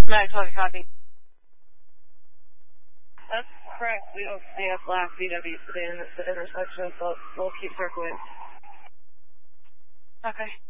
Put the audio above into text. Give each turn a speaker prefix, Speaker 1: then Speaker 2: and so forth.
Speaker 1: 920, copy.
Speaker 2: That's correct. We don't see a black VW today in the intersection, so we'll keep circling.
Speaker 1: Okay.